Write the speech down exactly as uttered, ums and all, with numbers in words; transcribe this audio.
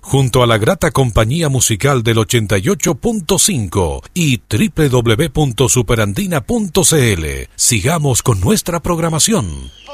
junto a la grata compañía musical del ochenta y ocho punto cinco y doble u doble u doble u punto superandina punto c l. Sigamos con nuestra programación.